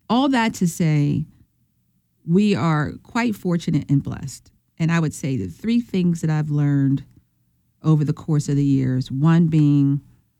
all that to say, we are quite fortunate and blessed. And I would say the three things that I've learned over the course of the years, one being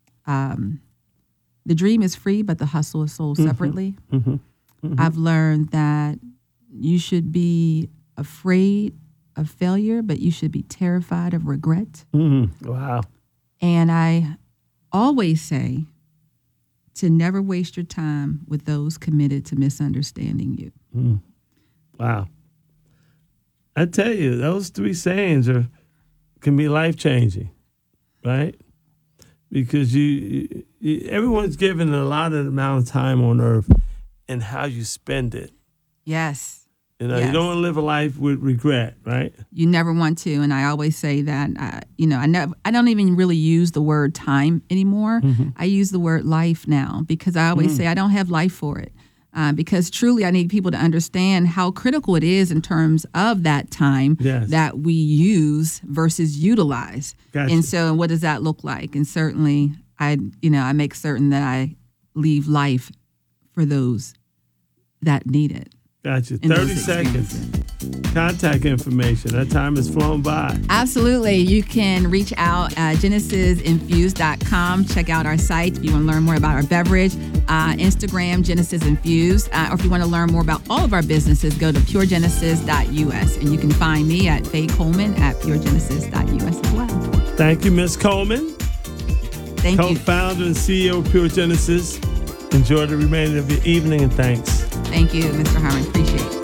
the dream is free, but the hustle is sold separately. I've learned that you should be afraid of failure, but you should be terrified of regret. Wow. And I always say to never waste your time with those committed to misunderstanding you. Wow. I tell you, those three sayings can be life-changing, right? Because everyone's given a lot of amount of time on earth and how you spend it. Yes. You know, you don't want to live a life with regret, right? You never want to, and I always say that. I don't even really use the word time anymore. I use the word life now because I always say I don't have life for it. Because truly, I need people to understand how critical it is in terms of that time that we use versus utilize. Gotcha. And so, what does that look like? And certainly, I make certain that I leave life for those that need it. Gotcha. 30 seconds. Contact information. That time has flown by. Absolutely. You can reach out at genesisinfused.com. Check out our site if you want to learn more about our beverage. Instagram, Genesis Infused. Or if you want to learn more about all of our businesses, go to puregenesis.us. And you can find me at Faye Coleman at puregenesis.us as well. Thank you, Ms. Coleman. Thank you. Co-founder and CEO of Pure Genesis. Enjoy the remainder of your evening, and thanks. Thank you, Mr. Harmon. Appreciate it.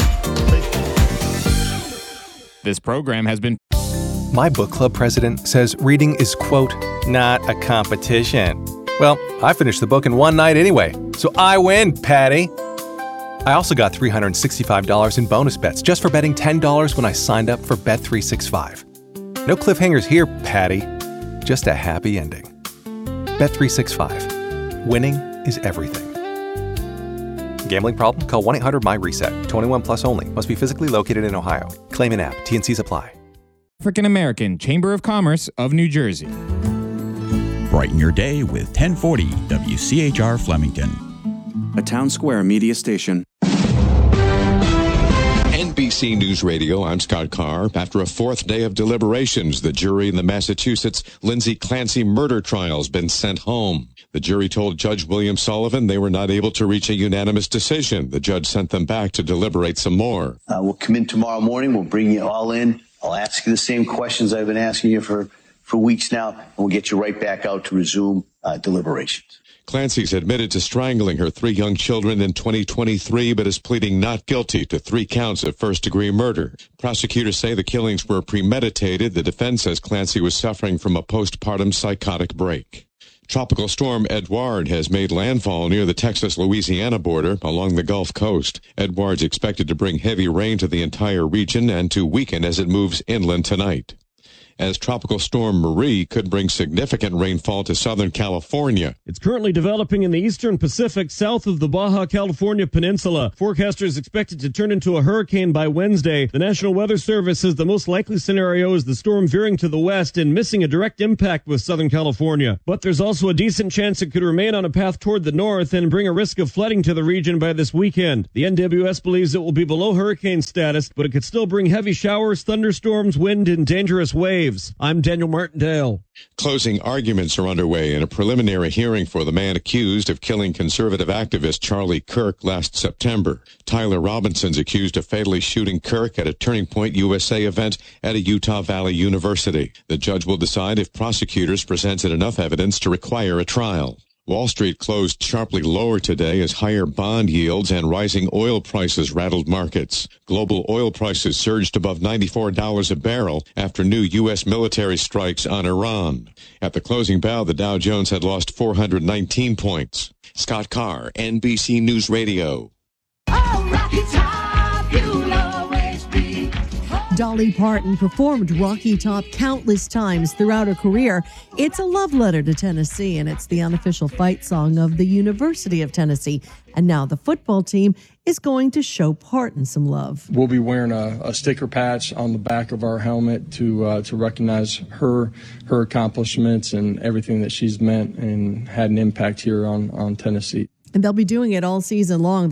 This program has been... My book club president says reading is, quote, not a competition. Well, I finished the book in one night anyway, so I win, Patty. I also got $365 in bonus bets just for betting $10 when I signed up for Bet365. No cliffhangers here, Patty. Just a happy ending. Bet365. Winning is everything. Gambling problem? Call 1-800-MY-RESET. 21 plus only. Must be physically located in Ohio. Claim an app. T&Cs apply. African American Chamber of Commerce of New Jersey. Brighten your day with 1040 WCHR Flemington. A Town Square media station. NBC News Radio, I'm Scott Carr. After a fourth day of deliberations, the jury in the Massachusetts Lindsay Clancy murder trial has been sent home. The jury told Judge William Sullivan they were not able to reach a unanimous decision. The judge sent them back to deliberate some more. We'll come in tomorrow morning. We'll bring you all in. I'll ask you the same questions I've been asking you for weeks now, and we'll get you right back out to resume deliberations. Clancy's admitted to strangling her 3 young children in 2023, but is pleading not guilty to 3 counts of first-degree murder. Prosecutors say the killings were premeditated. The defense says Clancy was suffering from a postpartum psychotic break. Tropical storm Edouard has made landfall near the Texas-Louisiana border along the Gulf Coast. Edouard's expected to bring heavy rain to the entire region and to weaken as it moves inland tonight. As Tropical Storm Marie could bring significant rainfall to Southern California. It's currently developing in the eastern Pacific south of the Baja California Peninsula. Forecasters expect it to turn into a hurricane by Wednesday. The National Weather Service says the most likely scenario is the storm veering to the west and missing a direct impact with Southern California. But there's also a decent chance it could remain on a path toward the north and bring a risk of flooding to the region by this weekend. The NWS believes it will be below hurricane status, but it could still bring heavy showers, thunderstorms, wind, and dangerous waves. I'm Daniel Martindale. Closing arguments are underway in a preliminary hearing for the man accused of killing conservative activist Charlie Kirk last September. Tyler Robinson's accused of fatally shooting Kirk at a Turning Point USA event at a Utah Valley University. The judge will decide if prosecutors presented enough evidence to require a trial. Wall Street closed sharply lower today as higher bond yields and rising oil prices rattled markets. Global oil prices surged above $94 a barrel after new U.S. military strikes on Iran. At the closing bell, the Dow Jones had lost 419 points. Scott Carr, NBC News Radio. Oh, Rocky Top, you'll always be. Dolly Parton performed Rocky Top countless times throughout her career. It's a love letter to Tennessee, and it's the unofficial fight song of the University of Tennessee. And now the football team is going to show Parton some love. We'll be wearing a sticker patch on the back of our helmet to recognize her accomplishments and everything that she's meant and had an impact here on Tennessee. And they'll be doing it all season long.